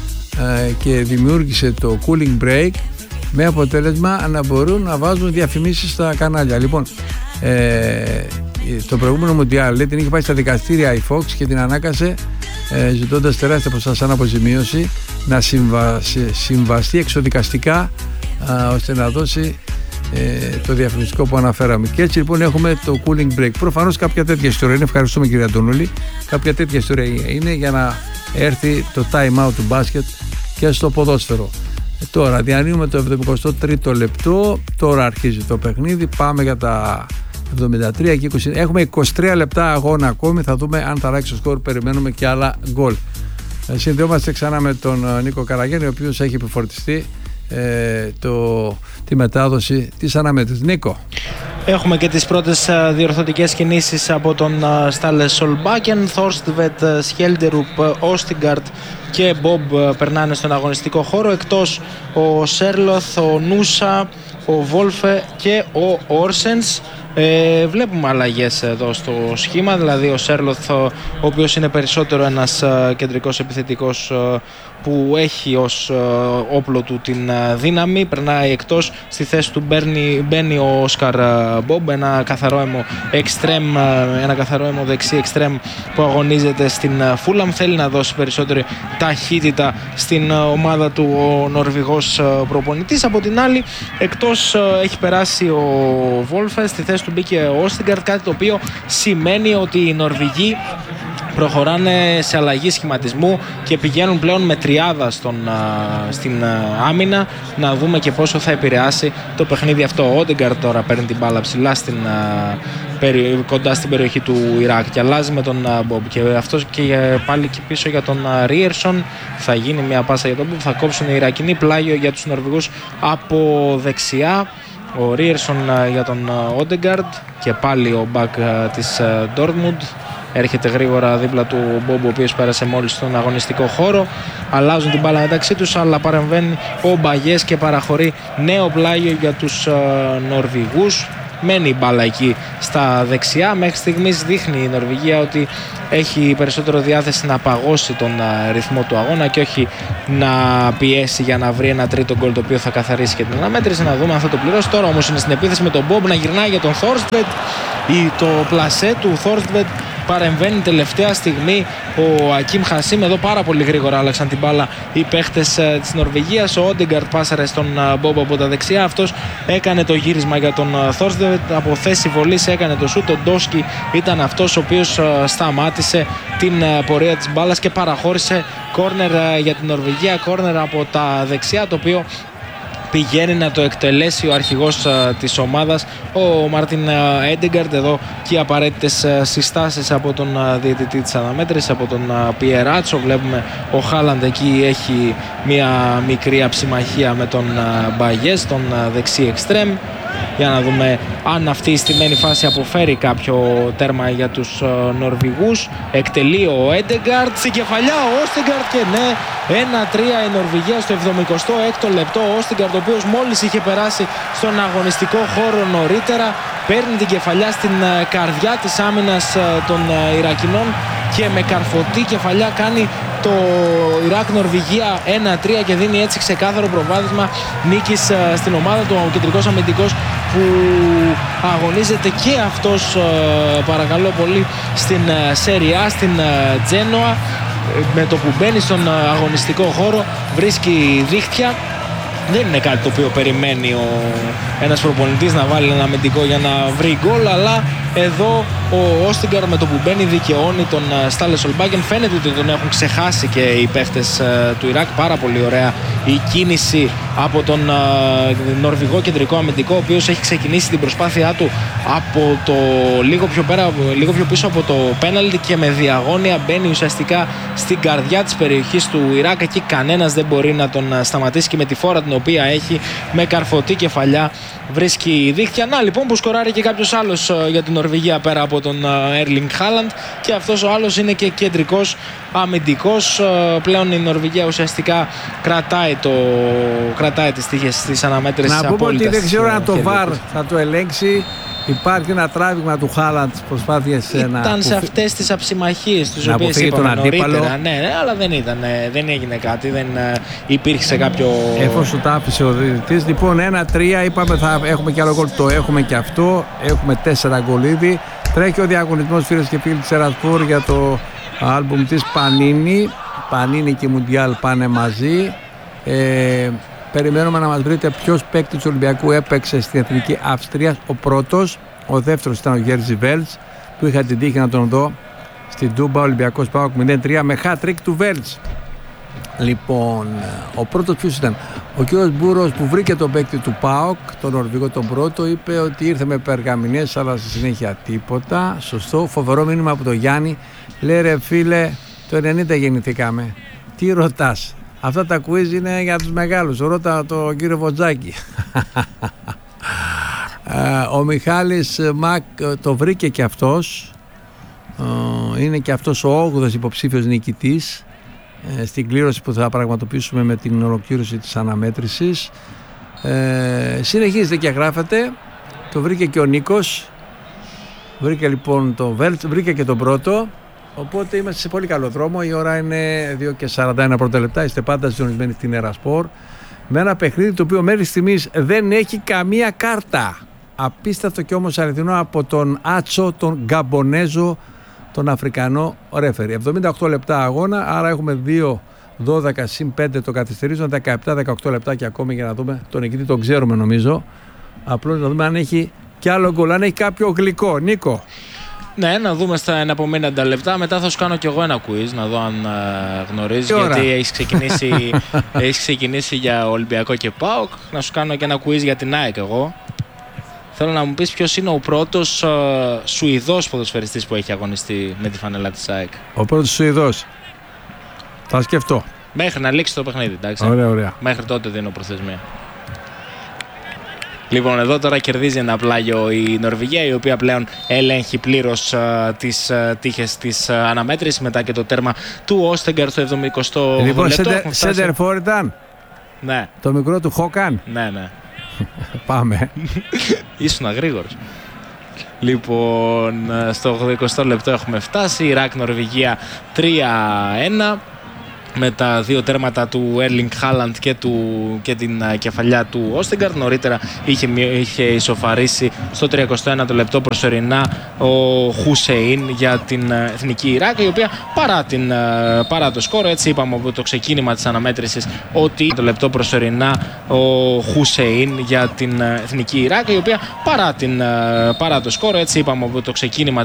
και δημιούργησε το Cooling Break με αποτέλεσμα να μπορούν να βάζουν διαφημίσεις στα κανάλια. Λοιπόν, ε, το προηγούμενο Μουντιάλ λέει, την είχε πάει στα δικαστήρια η Fox και την ανάκασε ε, ζητώντας τεράστια ποσά σαν αποζημίωση να συμβασ, συμβαστεί εξοδικαστικά α, ώστε να δώσει ε, το διαφημιστικό που αναφέραμε. Και έτσι λοιπόν έχουμε το Cooling Break. Προφανώς κάποια τέτοια ιστορία είναι, ευχαριστούμε κύριε Αντωνούλη, κάποια τέτοια ιστορία είναι για να έρθει το time out του μπάσκετ και στο ποδόσφαιρο. Τώρα διανύουμε το εβδομηκοστό τρίτο λεπτό, τώρα αρχίζει το παιχνίδι, πάμε για τα εβδομήντα τρία και είκοσι. Έχουμε είκοσι τρία λεπτά αγώνα ακόμη, θα δούμε αν θα αλλάξει το σκορ, περιμένουμε και άλλα γκολ. Συνδεόμαστε ξανά με τον Νίκο Καραγιάννη, ο οποίος έχει επιφορτιστεί ε, το, τη μετάδοση της αναμέτρησης. Νίκο. Έχουμε και τις πρώτες διορθωτικές κινήσεις από τον Στάλε Σολμπάκεν. Θόρστβετ, Σχέλντερουπ, Όστιγκαρτ και Μπομπ περνάνε στον αγωνιστικό χώρο. Εκτός ο Σέρλοθ, ο Νούσα, ο Βόλφε και ο Όρσενς. Ε, βλέπουμε αλλαγές εδώ στο σχήμα, δηλαδή ο Σέρλοθ, ο οποίος είναι περισσότερο ένας κεντρικός επιθετικός που έχει ως όπλο του την δύναμη, περνάει εκτός. Στη θέση του μπαίνει, μπαίνει ο Όσκαρ Μπομπ, ένα καθαρό αίμο εξτρέμ, ένα καθαρό αίμο δεξί εξτρέμ που αγωνίζεται στην Φούλαμ. Θέλει να δώσει περισσότερη ταχύτητα στην ομάδα του ο Νορβηγός προπονητής. Από την άλλη, εκτός έχει περάσει ο Βόλφε, στη θέση του μπήκε ο Όστιγκαρτ, κάτι το οποίο σημαίνει ότι οι Νορβηγοί προχωράνε σε αλλαγή σχηματισμού και πηγαίνουν πλέον με τριάδα στον, στην άμυνα. Να δούμε και πόσο θα επηρεάσει το παιχνίδι αυτό. Ο Όντεγκαρτ τώρα παίρνει την μπάλα ψηλά στην, κοντά στην περιοχή του Ιράκ και αλλάζει με τον Μπομπ, και αυτός και πάλι και πίσω για τον Ρίερσον. Θα γίνει μια πάσα για τον Μπομπ, θα κόψουν οι Ιρακινοί, πλάγιο για τους Νορβηγούς από δεξιά. Ο Ρίερσον για τον Όντεγκαρτ και πάλι ο μπακ της Ντόρτμουντ έρχεται γρήγορα δίπλα του Μπομπ, ο οποίος πέρασε μόλις στον αγωνιστικό χώρο. Αλλάζουν την μπάλα μεταξύ τους, αλλά παρεμβαίνει ο Μπαγιές και παραχωρεί νέο πλάγιο για τους Νορβηγούς. Μένει η μπάλα εκεί στα δεξιά. Μέχρι στιγμής δείχνει η Νορβηγία ότι έχει περισσότερο διάθεση να παγώσει τον ρυθμό του αγώνα και όχι να πιέσει για να βρει ένα τρίτο γκολ το οποίο θα καθαρίσει και την αναμέτρηση. Να δούμε αν θα το πληρώσει. Τώρα όμως είναι στην επίθεση με τον Μπομπ να γυρνάει για τον Θόρστβετ. Το πλασέ του Θόρστβετ παρεμβαίνει τελευταία στιγμή ο Ακίμ Χασίμ. Εδώ πάρα πολύ γρήγορα άλλαξαν την μπάλα οι παίχτες της Νορβηγίας. Ο Όντεγκαρτ πάσαρε στον Μπομπ από τα δεξιά. Αυτός έκανε το γύρισμα για τον Θόρστβετ. Από θέση βολής έκανε το σούτ. Ο Ντόσκι ήταν αυτός ο οποίος σταμάτησε την πορεία της μπάλας και παραχώρησε κόρνερ για την Νορβηγία. Κόρνερ από τα δεξιά, το οποίο πηγαίνει να το εκτελέσει ο αρχηγός α, της ομάδας, ο Μάρτιν Έντεγκαρντ. Εδώ και οι απαραίτητες α, συστάσεις από τον α, διαιτητή της αναμέτρησης, από τον α, Πιεράτσο. Βλέπουμε ο Χάλαντ εκεί έχει μια μικρή αψημαχία με τον α, Μπαγιές, τον α, δεξί εξτρέμ. Για να δούμε αν αυτή η στημένη φάση αποφέρει κάποιο τέρμα για τους uh, Νορβηγούς. Εκτελεί ο Έντεγκαρντ, στην κεφαλιά ο Όστεγκαρντ και ναι, ένα τρία η Νορβηγία στο εβδομηκοστό έκτο λεπτό. Ο Όστεγκαρντ, ο οποίος μόλις είχε περάσει στον αγωνιστικό χώρο νωρίτερα, παίρνει την κεφαλιά στην uh, καρδιά της άμυνας uh, των uh, Ιρακινών και με καρφωτή κεφαλιά κάνει το Ιράκ-Νορβηγία ένα τρία και δίνει έτσι ξεκάθαρο προβάδισμα νίκης στην ομάδα του. Ο κεντρικός αμυντικός που αγωνίζεται και αυτός, παρακαλώ πολύ, στην Σέρια Α, στην Τζένοα, με το που μπαίνει στον αγωνιστικό χώρο βρίσκει δίχτυα. Δεν είναι κάτι το οποίο περιμένει ο ένας προπονητής να βάλει ένα αμυντικό για να βρει γκολ, αλλά εδώ ο Όστεγκαρντ με το που μπαίνει δικαιώνει τον Στάλε Σολμπάκεν. Φαίνεται ότι τον έχουν ξεχάσει και οι παίχτες του Ιράκ. Πάρα πολύ ωραία η κίνηση από τον Νορβηγό κεντρικό αμυντικό, ο οποίος έχει ξεκινήσει την προσπάθειά του από το λίγο πιο, πέρα, λίγο πιο πίσω από το πέναλτι και με διαγώνια μπαίνει ουσιαστικά στην καρδιά της περιοχής του Ιράκ. Εκεί κανένας δεν μπορεί να τον σταματήσει και με τη φόρα την οποία έχει με καρφωτή κεφαλιά βρίσκει δίχτυα. Να λοιπόν που σκοράρει και κάποιος άλλος για την Νορβηγία πέρα από τον Έρλινγκ Χάλαντ, και αυτός ο άλλος είναι και κεντρικός αμυντικός. Πλέον η Νορβηγία ουσιαστικά κρατάει, το, κρατάει τις τύχες της αναμέτρησης. Να πούμε ότι δεν ξέρω αν το βαρ θα το ελέγξει. Υπάρχει ένα τράβηγμα του Χάλαντ στις προσπάθειες να... Ήταν σε αυτές τις αψημαχίες τις οποίες είπαμε νωρίτερα. Ναι, ναι, αλλά δεν ήταν, δεν έγινε κάτι, δεν υπήρξε κάποιο... Εφόσον το άφησε ο διαιτητής. Λοιπόν, ένα τρία είπαμε θα έχουμε και άλλο γκολ, το έχουμε και αυτό. Έχουμε τέσσερα γκολ ήδη. Τρέχει ο διαγωνισμός, φίλες και φίλοι της Ερασπορ, για το άλμπουμ της Πανίνη. Πανίνη και Μουντιάλ πάνε μαζί. Ε, Περιμένουμε να μας βρείτε ποιος παίκτης του Ολυμπιακού έπαιξε στην Εθνική Αυστρίας. Ο πρώτος, ο δεύτερος ήταν ο Γέρζι Βέλτς, που είχα την τύχη να τον δω στην Τούμπα. Ολυμπιακός ΠΑΟΚ μηδέν τρία με hat-trick του Βέλτς. Λοιπόν, ο πρώτος ποιος ήταν? Ο κύριος Μπούρος, που βρήκε τον παίκτη του ΠΑΟΚ, τον Νορβηγό τον πρώτο, είπε ότι ήρθε με περγαμηνές αλλά στη συνέχεια τίποτα. Σωστό. Φοβερό μήνυμα από τον Γιάννη. Λέει, ρε φίλε, το ενενήντα γεννηθήκαμε. Τι ρωτάς? Αυτά τα quiz είναι για τους μεγάλους. Ρώτα το κύριο Βοτζάκη. Ο Μιχάλης Μακ το βρήκε και αυτός. Είναι και αυτός ο όγδοος υποψήφιος νικητής στην κλήρωση που θα πραγματοποιήσουμε με την ολοκλήρωση της αναμέτρησης. Ε, συνεχίζεται και γράφεται. Το βρήκε και ο Νίκος. Βρήκε λοιπόν το Βέλτς, βρήκε και τον πρώτο. Οπότε είμαστε σε πολύ καλό δρόμο. Η ώρα είναι δύο και σαράντα ένα πρώτα λεπτά. Είστε πάντα συντονισμένοι στην Ερασπορ, με ένα παιχνίδι το οποίο μέχρι στιγμής δεν έχει καμία κάρτα. Απίστευτο και όμως αληθινό από τον Άτσο, τον Γκαμπονέζο, τον Αφρικανό ρέφερι. εβδομήντα οκτώ λεπτά αγώνα, άρα έχουμε δύο δώδεκα συν πέντε το καθυστερίζον, δεκαεπτά δεκαοκτώ λεπτά και ακόμη για να δούμε τον νικητή. Τον ξέρουμε νομίζω. Απλώς να δούμε αν έχει κι άλλο γκολ, αν έχει κάποιο γλυκό. Νίκο. Ναι, να δούμε στα επόμενα λεπτά. Μετά θα σου κάνω κι εγώ ένα quiz, να δω αν uh, γνωρίζεις, γιατί έχεις ξεκινήσει, έχεις ξεκινήσει για Ολυμπιακό και ΠΑΟΚ. Να σου κάνω και ένα quiz για την ΑΕΚ εγώ. Θέλω να μου πεις ποιος είναι ο πρώτος uh, Σουηδός ποδοσφαιριστής που έχει αγωνιστεί με τη φανέλα της ΑΕΚ. Ο πρώτος Σουηδός. Θα σκεφτώ. Μέχρι να λήξει το παιχνίδι, εντάξει. Ωραία, ωραία. Μέχρι τότε δίνω προθεσμία. Λοιπόν, εδώ τώρα κερδίζει ένα πλάγιο η Νορβηγία, η οποία πλέον ελέγχει πλήρως uh, τις uh, τύχες της uh, αναμέτρησης μετά και το τέρμα του Όστεγκαρ στο εβδομηκοστό λοιπόν, λεπτό. Λοιπόν, σέντερ φόρ ήταν. Ναι. Το μικρό του Χόκαν. Ναι, ναι. Πάμε. Ήσουν αγρήγορος. Λοιπόν, στο ογδοηκοστό λεπτό έχουμε φτάσει. Ιράκ-Νορβηγία τρία ένα. Με τα δύο τέρματα του Έρλινγκ Χάλαντ και, και την uh, κεφαλιά του Όστεγκαρ. Νωρίτερα είχε, είχε ισοφαρίσει στο τριακοστό ένατο λεπτό προσωρινά ο Χουσέιν για την uh, Εθνική Ιράκ, η οποία παρά, την, uh, παρά το σκόρο, έτσι είπαμε από το ξεκίνημα της αναμέτρησης, ότι το λεπτό προσωρινά ο Χουσέιν για την uh, Εθνική Ιράκ, η οποία παρά, την, uh, παρά το σκόρο, έτσι είπαμε από το ξεκίνημα